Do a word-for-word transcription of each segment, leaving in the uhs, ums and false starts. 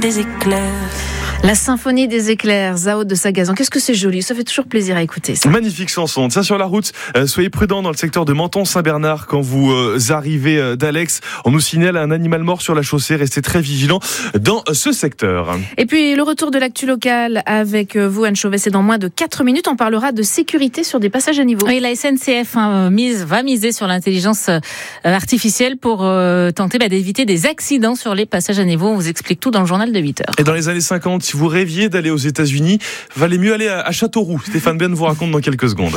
des éclairs. La symphonie des éclairs, Zao de Sagazan. Qu'est-ce que c'est joli, ça fait toujours plaisir à écouter. Ça. Magnifique chanson. Tiens, sur la route, euh, soyez prudents dans le secteur de Menton-Saint-Bernard quand vous euh, arrivez euh, d'Alex. On nous signale un animal mort sur la chaussée. Restez très vigilants dans euh, ce secteur. Et puis le retour de l'actu locale avec euh, vous, Anne Chauvet, c'est dans moins de quatre minutes. On parlera de sécurité sur des passages à niveau. Oui, la S N C F hein, mise, va miser sur l'intelligence euh, artificielle pour euh, tenter bah, d'éviter des accidents sur les passages à niveau. On vous explique tout dans le journal de huit heures. Et dans les années cinquante, si vous rêviez d'aller aux États-Unis, valait mieux aller à Châteauroux. Stéphane Ben vous raconte dans quelques secondes.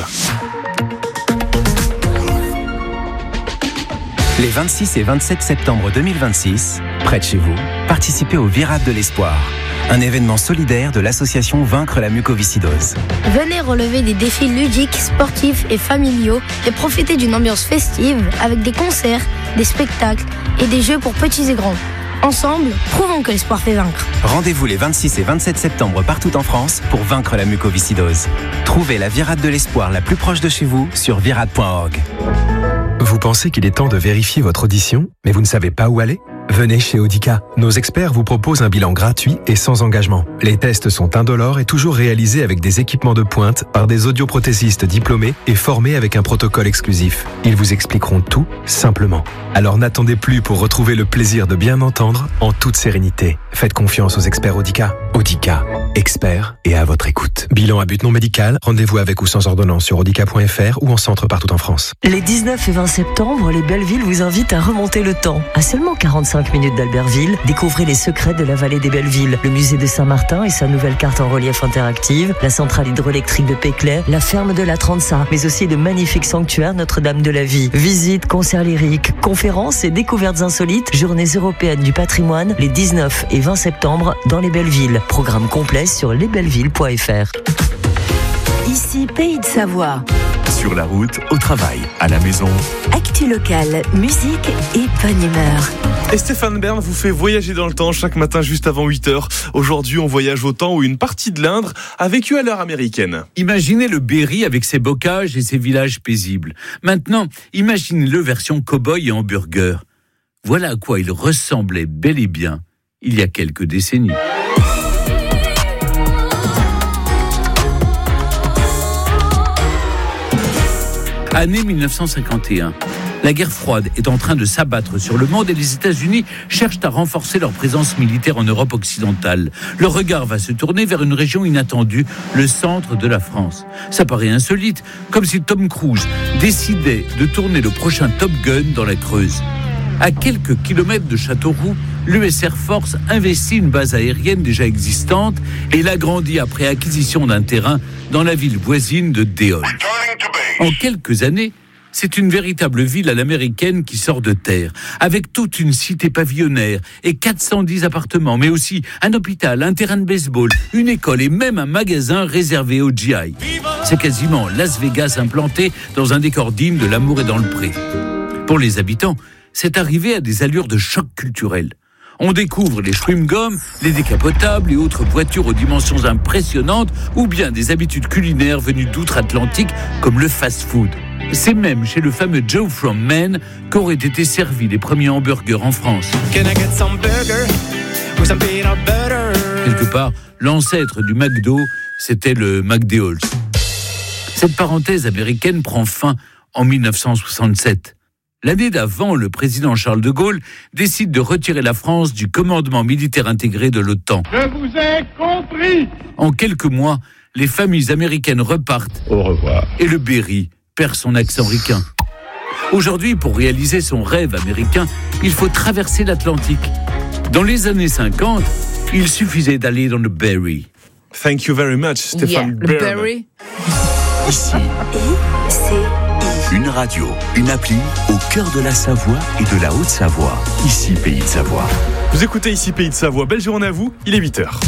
Les vingt-six et vingt-sept septembre deux mille vingt-six, près de chez vous, participez au Virade de l'Espoir, un événement solidaire de l'association Vaincre la mucoviscidose. Venez relever des défis ludiques, sportifs et familiaux et profiter d'une ambiance festive avec des concerts, des spectacles et des jeux pour petits et grands. Ensemble, prouvons que l'espoir fait vaincre. Rendez-vous les vingt-six et vingt-sept septembre partout en France pour vaincre la mucoviscidose. Trouvez la Virade de l'Espoir la plus proche de chez vous sur virade point org. Vous pensez qu'il est temps de vérifier votre audition, mais vous ne savez pas où aller ? Venez chez Audica. Nos experts vous proposent un bilan gratuit et sans engagement. Les tests sont indolores et toujours réalisés avec des équipements de pointe par des audioprothésistes diplômés et formés avec un protocole exclusif. Ils vous expliqueront tout simplement. Alors n'attendez plus pour retrouver le plaisir de bien entendre en toute sérénité. Faites confiance aux experts Audica. Audica, experts et à votre écoute. Bilan à but non médical, rendez-vous avec ou sans ordonnance sur audica point f r ou en centre partout en France. Les dix-neuf et vingt septembre, les Bellevilles vous invitent à remonter le temps. À seulement quarante-cinq minutes d'Albertville, découvrez les secrets de la vallée des Bellevilles, le musée de Saint-Martin et sa nouvelle carte en relief interactive, la centrale hydroélectrique de Péclet, la ferme de la Transa, mais aussi de magnifiques sanctuaires Notre-Dame de la Vie. Visites, concerts lyriques, conférences et découvertes insolites, journées européennes du patrimoine, les dix-neuf et vingt septembre dans les Bellevilles. Programme complet sur lesbellevilles point f r. Ici Pays de Savoie. Sur la route, au travail, à la maison. Actu locale, musique et bonne humeur. Et Stéphane Bern vous fait voyager dans le temps chaque matin juste avant huit heures. Aujourd'hui, on voyage au temps où une partie de l'Indre a vécu à l'heure américaine. Imaginez le Berry avec ses bocages et ses villages paisibles. Maintenant, imaginez-le version cow-boy et hamburger. Voilà à quoi il ressemblait bel et bien il y a quelques décennies. Année mille neuf cent cinquante et un. La guerre froide est en train de s'abattre sur le monde et les États-Unis cherchent à renforcer leur présence militaire en Europe occidentale. Leur regard va se tourner vers une région inattendue, le centre de la France. Ça paraît insolite, comme si Tom Cruise décidait de tourner le prochain Top Gun dans la Creuse. À quelques kilomètres de Châteauroux, l'U S Air Force investit une base aérienne déjà existante et l'agrandit après acquisition d'un terrain dans la ville voisine de Déol. En quelques années, c'est une véritable ville à l'américaine qui sort de terre, avec toute une cité pavillonnaire et quatre cent dix appartements, mais aussi un hôpital, un terrain de baseball, une école et même un magasin réservé au G I. C'est quasiment Las Vegas implanté dans un décor digne de L'amour est dans le pré. Pour les habitants, c'est arrivé à des allures de choc culturel. On découvre les chewing-gums, les décapotables et autres voitures aux dimensions impressionnantes ou bien des habitudes culinaires venues d'outre-Atlantique comme le fast-food. C'est même chez le fameux Joe from Maine qu'auraient été servis les premiers hamburgers en France. Quelque part, l'ancêtre du McDo, c'était le McDonald's. Cette parenthèse américaine prend fin en mille neuf cent soixante-sept. L'année d'avant, le président Charles de Gaulle décide de retirer la France du commandement militaire intégré de l'OTAN. Je vous ai compris. En quelques mois, les familles américaines repartent. Au revoir. Et le Berry perd son accent ricain. Aujourd'hui, pour réaliser son rêve américain, il faut traverser l'Atlantique. Dans les années cinquante, il suffisait d'aller dans le Berry. Thank you very much, Stéphane yeah, Berry. Ici, une radio, une appli au cœur de la Savoie et de la Haute-Savoie. Ici, Pays de Savoie. Vous écoutez Ici, Pays de Savoie. Belle journée à vous, il est huit heures.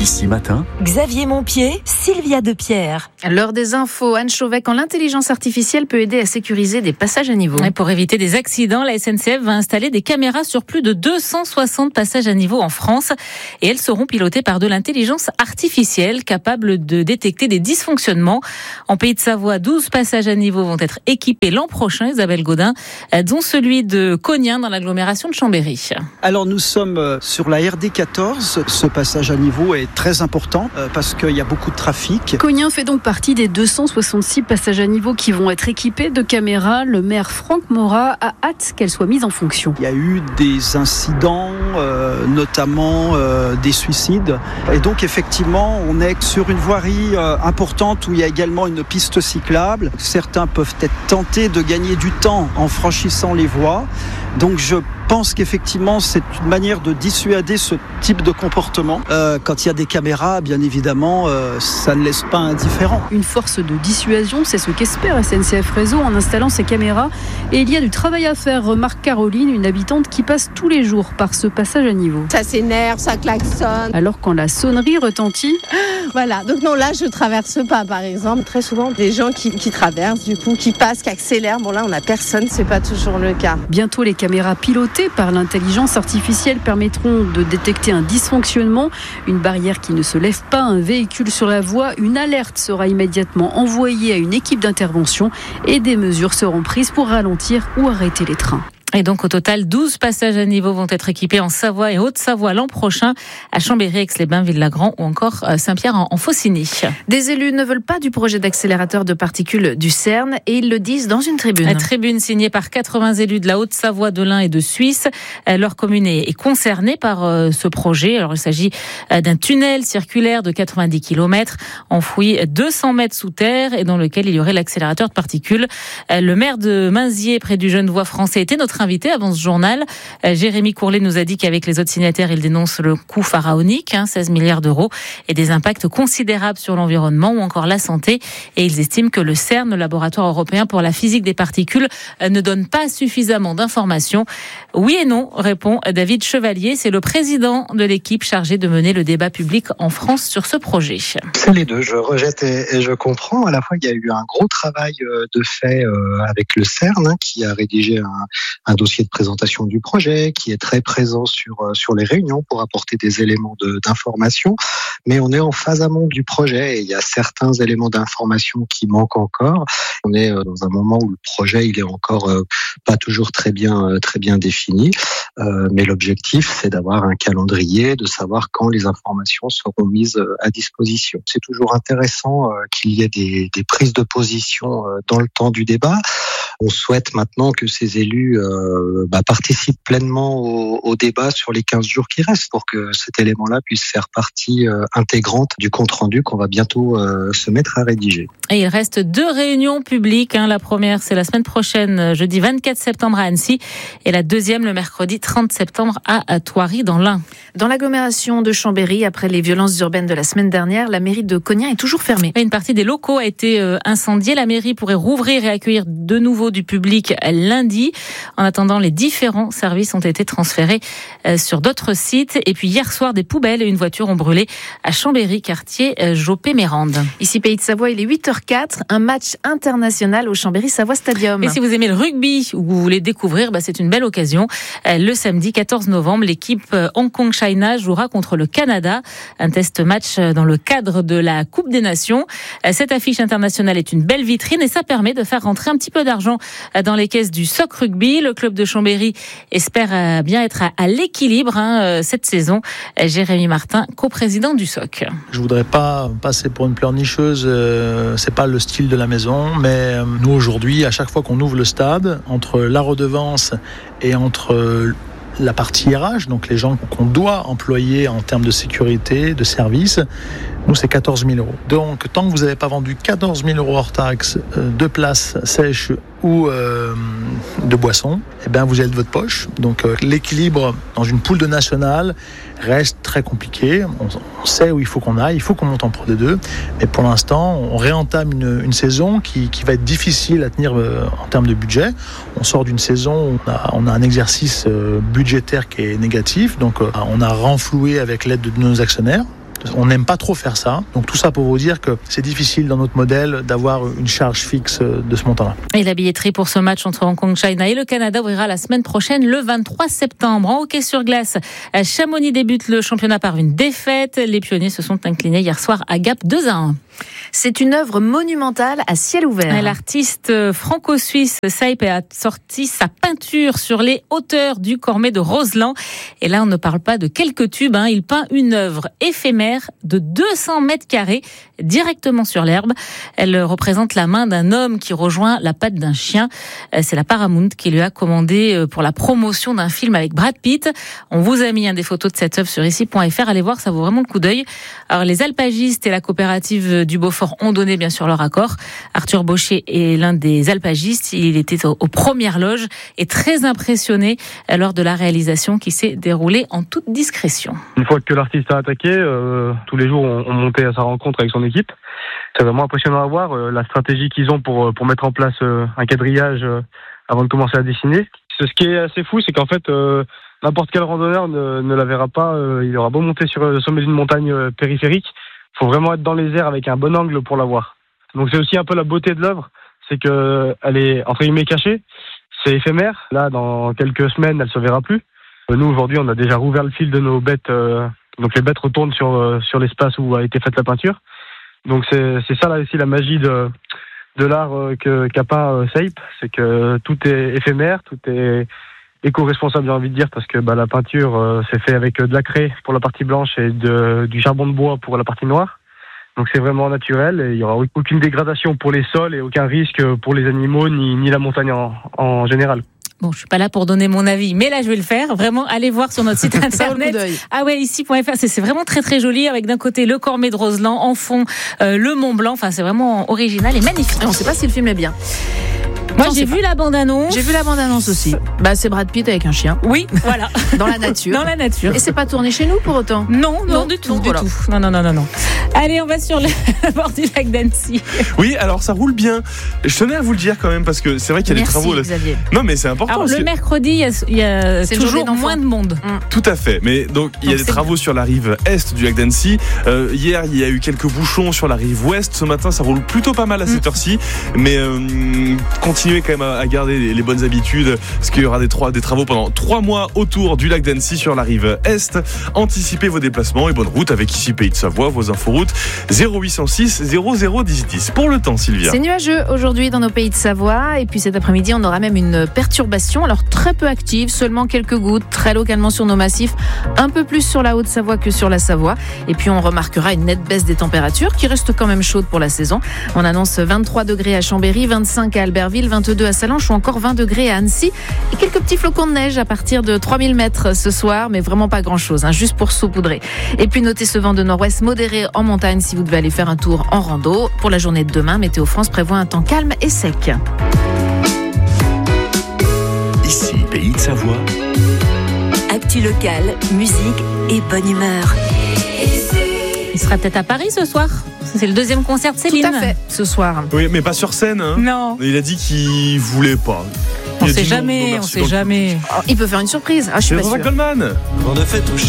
Ici Matin, Xavier Montpied, Sylvia Depierre. L'heure des infos, Anne Chauvet, quand l'intelligence artificielle peut aider à sécuriser des passages à niveau. Et pour éviter des accidents, la S N C F va installer des caméras sur plus de deux cent soixante passages à niveau en France. Et elles seront pilotées par de l'intelligence artificielle capable de détecter des dysfonctionnements. En Pays de Savoie, douze passages à niveau vont être équipés l'an prochain, Isabelle Gaudin, dont celui de Cognin dans l'agglomération de Chambéry. Alors nous sommes sur la R D quatorze. Ce passage à niveau est très important parce qu'il y a beaucoup de trafic. Cognin fait donc partie des deux cent soixante-six passages à niveau qui vont être équipés de caméras. Le maire Franck Morat a hâte qu'elles soient mises en fonction. Il y a eu des incidents, euh, notamment euh, des suicides. Et donc effectivement, on est sur une voirie euh, importante où il y a également une piste cyclable. Certains peuvent être tentés de gagner du temps en franchissant les voies. Donc je pense qu'effectivement c'est une manière de dissuader ce type de comportement. Euh, quand il y a des caméras, bien évidemment, euh, ça ne laisse pas indifférent. Une force de dissuasion, c'est ce qu'espère S N C F Réseau en installant ces caméras. Et il y a du travail à faire, remarque Caroline, une habitante qui passe tous les jours par ce passage à niveau. Ça s'énerve, ça klaxonne. Alors quand la sonnerie retentit... Voilà, donc non, là je traverse pas par exemple. Très souvent des gens qui, qui traversent, du coup, qui passent, qui accélèrent. Bon là on n'a personne, c'est pas toujours le cas. Bientôt les caméras pilotées par l'intelligence artificielle permettront de détecter un dysfonctionnement, une barrière qui ne se lève pas, un véhicule sur la voie, une alerte sera immédiatement envoyée à une équipe d'intervention et des mesures seront prises pour ralentir ou arrêter les trains. Et donc au total, douze passages à niveau vont être équipés en Savoie et Haute-Savoie l'an prochain, à Chambéry, Aix-les-Bains, Ville-Lagrand ou encore Saint-Pierre-en-Faucigny. Des élus ne veulent pas du projet d'accélérateur de particules du CERN et ils le disent dans une tribune. Une tribune signée par quatre-vingts élus de la Haute-Savoie, de l'Ain et de Suisse. Leur commune est concernée par ce projet. Alors il s'agit d'un tunnel circulaire de quatre-vingt-dix kilomètres, enfoui deux cents mètres sous terre et dans lequel il y aurait l'accélérateur de particules. Le maire de Mainzier, près du Genevois français, était notre invité avant ce journal. Jérémy Courlet nous a dit qu'avec les autres signataires, il dénonce le coût pharaonique, hein, seize milliards d'euros, et des impacts considérables sur l'environnement ou encore la santé. Et ils estiment que le CERN, le laboratoire européen pour la physique des particules, ne donne pas suffisamment d'informations. Oui et non, répond David Chevalier. C'est le président de l'équipe chargée de mener le débat public en France sur ce projet. C'est les deux. Je rejette et, et je comprends. À la fois, il y a eu un gros travail de fait avec le CERN, hein, qui a rédigé un, un dossier de présentation du projet, qui est très présent sur sur les réunions pour apporter des éléments de, d'information. Mais on est en phase amont du projet et il y a certains éléments d'information qui manquent encore. On est dans un moment où le projet il est encore pas toujours très bien très bien défini. Euh, mais l'objectif, c'est d'avoir un calendrier, de savoir quand les informations seront mises à disposition. C'est toujours intéressant euh, qu'il y ait des, des prises de position euh, dans le temps du débat. On souhaite maintenant que ces élus euh, bah, participent pleinement au, au débat sur les quinze jours qui restent pour que cet élément-là puisse faire partie euh, intégrante du compte-rendu qu'on va bientôt euh, se mettre à rédiger. Et il reste deux réunions publiques. Hein. La première, c'est la semaine prochaine, jeudi vingt-quatre septembre à Annecy, et la deuxième, le mercredi trente septembre à Thoiry, dans l'Ain. Dans l'agglomération de Chambéry, après les violences urbaines de la semaine dernière, la mairie de Cognin est toujours fermée. Une partie des locaux a été incendiée. La mairie pourrait rouvrir et accueillir de nouveau du public lundi. En attendant, les différents services ont été transférés sur d'autres sites. Et puis hier soir, des poubelles et une voiture ont brûlé à Chambéry, quartier Jopé-Mérande. Ici, Pays de Savoie, il est huit heures quatre, un match international au Chambéry-Savoie Stadium. Et si vous aimez le rugby ou vous voulez découvrir, bah c'est une belle occasion. Le samedi quatorze novembre, l'équipe Hong Kong-China jouera contre le Canada. Un test match dans le cadre de la Coupe des Nations. Cette affiche internationale est une belle vitrine et ça permet de faire rentrer un petit peu d'argent dans les caisses du S O C Rugby. Le club de Chambéry espère bien être à l'équilibre hein, cette saison. Jérémy Martin, coprésident du S O C. Je voudrais pas passer pour une pleurnicheuse, euh, c'est pas le style de la maison, mais nous aujourd'hui, à chaque fois qu'on ouvre le stade, entre la redevance et entre la partie R H, donc les gens qu'on doit employer en termes de sécurité, de service, nous c'est quatorze mille euros. Donc tant que vous n'avez pas vendu quatorze mille euros hors taxe euh, de places sèches ou euh, de boissons, eh ben vous êtes de votre poche. Donc euh, l'équilibre dans une poule de nationale reste très compliqué. On, on sait où il faut qu'on aille, il faut qu'on monte en Pro D deux, mais pour l'instant on réentame une, une saison qui, qui va être difficile à tenir euh, en termes de budget. On sort d'une saison où on a, on a un exercice euh, budgétaire qui est négatif, donc euh, on a renfloué avec l'aide de nos actionnaires On n'aime pas trop faire ça. Donc tout ça pour vous dire que c'est difficile dans notre modèle d'avoir une charge fixe de ce montant-là. Et la billetterie pour ce match entre Hong Kong, China et le Canada ouvrira la semaine prochaine, le vingt-trois septembre. En hockey sur glace, Chamonix débute le championnat par une défaite. Les pionniers se sont inclinés hier soir à Gap deux à un. C'est une œuvre monumentale à ciel ouvert. L'artiste franco-suisse Seip a sorti sa peinture sur les hauteurs du Cormet de Roseland. Et là, on ne parle pas de quelques tubes. Hein. Il peint une œuvre éphémère de deux cents mètres carrés directement sur l'herbe. Elle représente la main d'un homme qui rejoint la patte d'un chien. C'est la Paramount qui lui a commandé pour la promotion d'un film avec Brad Pitt. On vous a mis hein, des photos de cette œuvre sur ici point f r. Allez voir, ça vaut vraiment le coup d'œil. Alors, les alpagistes et la coopérative du Beaufort ont donné bien sûr leur accord. Arthur Baucher est l'un des alpagistes. Il était aux premières loges et très impressionné lors de la réalisation qui s'est déroulée en toute discrétion. Une fois que l'artiste a attaqué, euh, tous les jours on, on montait à sa rencontre avec son équipe. C'est vraiment impressionnant à voir euh, la stratégie qu'ils ont pour, pour mettre en place euh, un quadrillage euh, avant de commencer à dessiner. Ce qui est assez fou, c'est qu'en fait euh, n'importe quel randonneur ne, ne la verra pas. Euh, il aura beau monter sur le sommet d'une montagne euh, périphérique, il faut vraiment être dans les airs avec un bon angle pour la voir. Donc c'est aussi un peu la beauté de l'œuvre, c'est qu'elle est entre guillemets cachée, c'est éphémère. Là, dans quelques semaines, elle se verra plus. Nous, aujourd'hui, on a déjà rouvert le fil de nos bêtes, euh, donc les bêtes retournent sur, euh, sur l'espace où a été faite la peinture. Donc c'est, c'est ça là aussi la magie de, de l'art euh, que, qu'a peint euh, Seip, c'est que tout est éphémère, tout est éco-responsable, j'ai envie de dire, parce que bah, la peinture euh, c'est fait avec de la craie pour la partie blanche et de, du charbon de bois pour la partie noire. Donc c'est vraiment naturel et il n'y aura aucune dégradation pour les sols et aucun risque pour les animaux ni, ni la montagne en, en général. Bon, je suis pas là pour donner mon avis, mais là je vais le faire. Vraiment, allez voir sur notre site internet. Ah ouais, ici point f r. C'est, c'est vraiment très très joli avec d'un côté le Cormet de Roseland, en fond euh, le Mont Blanc. Enfin, c'est vraiment original et magnifique. Et on ne sait pas si le film est bien. Moi, j'ai vu la bande-annonce. J'ai vu la bande-annonce aussi. Bah, c'est Brad Pitt avec un chien. Oui, voilà. Dans la nature. Dans la nature. Et c'est pas tourné chez nous pour autant? Non, non, non du tout, non, du voilà. tout. Non, non, non, non, non. Allez, on va sur le bord du lac d'Annecy. Oui, alors ça roule bien. Je tenais à vous le dire quand même parce que c'est vrai qu'il y a Merci, des travaux. Là. Xavier. Non, mais c'est important. Alors, le que... mercredi, il y a, il y a toujours moins de monde. Mmh. Tout à fait. Mais donc, il y a donc, des travaux bien. Sur la rive est du lac d'Annecy. Euh, hier, il y a eu quelques bouchons sur la rive ouest. Ce matin, ça roule plutôt pas mal à cette mmh. heure-ci. Mais euh, continuez quand même à, à garder Les, les bonnes habitudes, parce qu'il y aura des, trois, des travaux pendant trois mois autour du lac d'Annecy sur la rive est. Anticipez vos déplacements et bonne route avec ici Pays de Savoie, vos inforoutes zéro huit cent six zéro zéro dix dix. Pour le temps, Sylvia. C'est nuageux aujourd'hui dans nos Pays de Savoie et puis cet après-midi on aura même une perturbation, alors très peu active, seulement quelques gouttes, très localement sur nos massifs, un peu plus sur la Haute-Savoie que sur la Savoie. Et puis on remarquera une nette baisse des températures qui reste quand même chaude pour la saison. On annonce vingt-trois degrés à Chambéry, vingt-cinq à Albertville, vingt-deux à Sallanches ou encore vingt degrés à Annecy et quelques petits flocons de neige à partir de trois mille mètres ce soir, mais vraiment pas grand chose, hein, juste pour saupoudrer. Et puis notez ce vent de nord-ouest modéré en montagne si vous devez aller faire un tour en rando. Pour la journée de demain, Météo France prévoit un temps calme et sec. Ici, Pays de Savoie. Actu locale, musique et bonne humeur. Il sera peut-être à Paris ce soir. C'est le deuxième concert de Céline. Tout à fait, ce soir. Oui, mais pas sur scène. Hein. Non. Il a dit qu'il voulait pas. On sait jamais, on sait jamais. Il peut faire une surprise. Ah, je suis pas sûre. Goldman. En effet,